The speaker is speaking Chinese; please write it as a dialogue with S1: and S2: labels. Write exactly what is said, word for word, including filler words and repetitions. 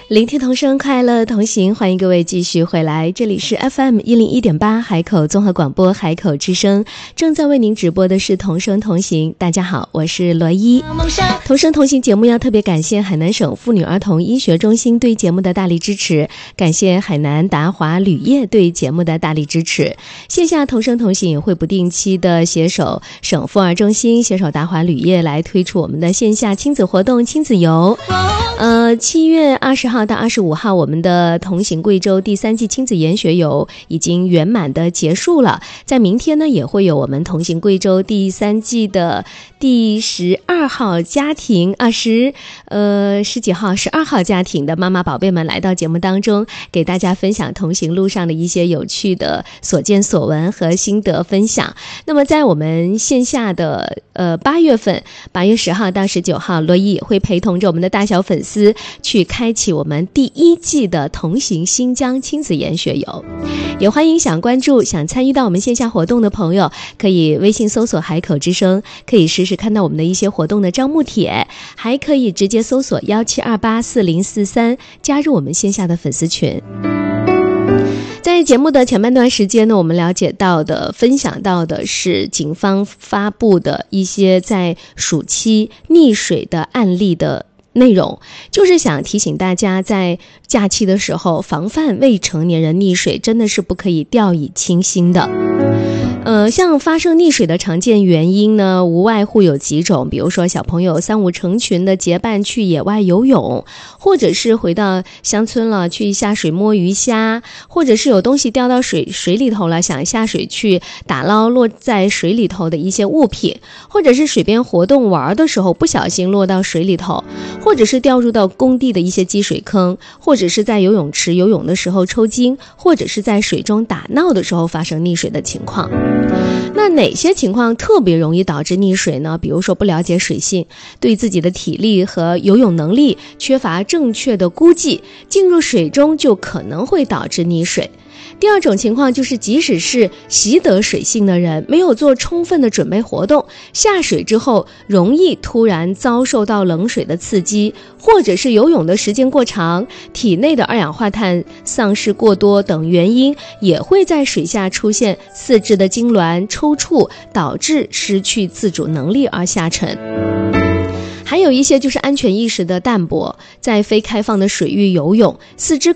S1: 聆听童声，快乐同行，欢迎各位继续回来，这里是 F M 一零一点八 海口综合广播海口之声，正在为您直播的是童声同行。大家好，我是罗伊。童声同行节目要特别感谢海南省妇女儿童医学中心对节目的大力支持，感谢海南达华铝业对节目的大力支持。线下童声同行也会不定期的携手省妇儿中心，携手达华铝业来推出我们的线下亲子活动亲子游。呃，七月二十号到二十五号，我们的同行贵州第三季亲子研学游已经圆满的结束了。在明天呢，也会有我们同行贵州第三季的第十二号家庭，二十呃十几号、十二号家庭的妈妈宝贝们来到节目当中，给大家分享同行路上的一些有趣的所见所闻和心得分享。那么在我们线下的呃八月份，八月十号到十九号，罗伊也会陪同着我们的大小粉丝去开启我们第一季的同行新疆亲子研学游。也欢迎想关注、想参与到我们线下活动的朋友，可以微信搜索海口之声，可以实时看到我们的一些活动的招募帖，还可以直接搜索一七二八四零四三加入我们线下的粉丝群。在节目的前半段时间呢，我们了解到的、分享到的是警方发布的一些在暑期溺水的案例的内容，就是想提醒大家，在假期的时候防范未成年人溺水真的是不可以掉以轻心的。呃，像发生溺水的常见原因呢，无外乎有几种，比如说小朋友三五成群的结伴去野外游泳，或者是回到乡村了去下水摸鱼虾，或者是有东西掉到水水里头了，想下水去打捞落在水里头的一些物品，或者是水边活动玩的时候不小心落到水里头，或者是掉入到工地的一些积水坑，或者是在游泳池游泳的时候抽筋，或者是在水中打闹的时候发生溺水的情况。那哪些情况特别容易导致溺水呢？比如说不了解水性，对自己的体力和游泳能力缺乏正确的估计，进入水中就可能会导致溺水。第二种情况就是，即使是习得水性的人，没有做充分的准备活动，下水之后容易突然遭受到冷水的刺激，或者是游泳的时间过长，体内的二氧化碳丧失过多等原因，也会在水下出现四肢的痉挛、抽搐，导致失去自主能力而下沉。还有一些就是安全意识的淡薄，在非开放的水域游泳，四肢